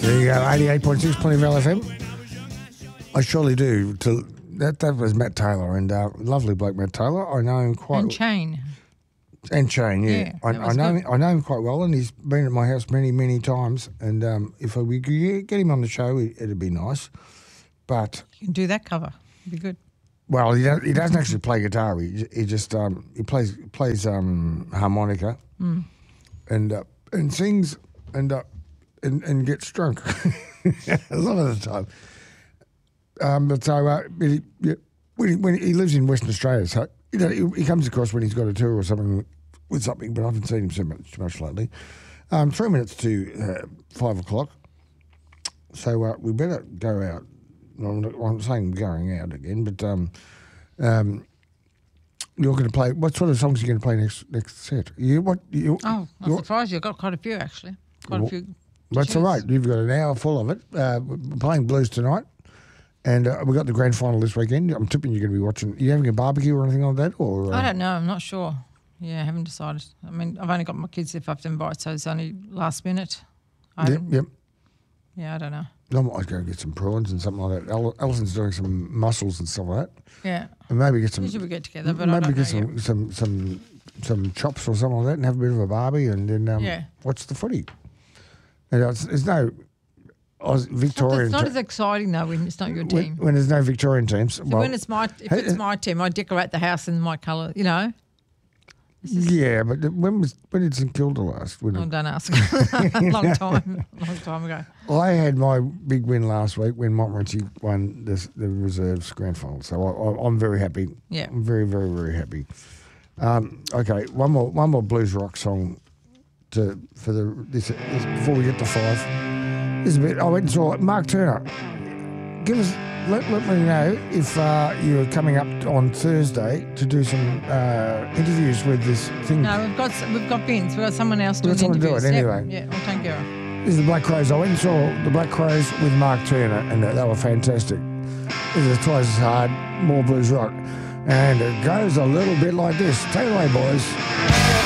There you go, 88.6 Plentyville FM. I surely do. That was Matt Taylor, and lovely bloke Matt Taylor. I know him quite. And Chain. And Chain, yeah. I know him quite well, and he's been at my house many, many times. And if we could get him on the show, it'd be nice. But You can do that cover. It'd be good. well, he doesn't actually play guitar. He just he plays harmonica, and sings and gets drunk a lot of the time. But so when he lives in Western Australia, so he comes across when he's got a tour or something with something, but I haven't seen him so much lately. 3 minutes to 5 o'clock, so we better go out. I'm saying going out again, but you're going to play. What sort of songs are you going to play next set? I'm surprised you've got quite a few actually. Quite a few. That's all right. You've got an hour full of it. We're playing blues tonight. And we got the grand final this weekend. I'm tipping you're going to be watching. Are you having a barbecue or anything like that? Or I don't know. I'm not sure. Yeah, I haven't decided. I mean, I've only got my kids if I have to invite, so it's only last minute. Yep. Yeah, I don't know. I might go get some prawns and something like that. Alison's doing some mussels and stuff like that. Yeah. And maybe get some. Usually we get together, but maybe I don't get know some chops or something like that, and have a bit of a barbie, and then watch the footy. And it's no. Victorian. It's not as exciting though when it's not your team. When there's no Victorian teams. So when it's it's my team, I decorate the house in my colour. You know. Yeah, but when did St Kilda last? Don't ask. Long time ago. I had my big win last week when Montmorency won the reserves grand final. So I'm very happy. Yeah, I'm very, very, very happy. Okay, one more blues rock song this before we get to 5. This is a bit. I went and saw Mark Turner. Let me know if you're coming up on Thursday to do some interviews with this thing. No, we've got Vince. We've got someone else doing interviews. We've got someone to do it anyway. Yeah, we'll take care of. This is the Black Crows. I went and saw the Black Crows with Mark Turner, and they were fantastic. This is twice as hard, more blues rock, and it goes a little bit like this. Take it away, boys.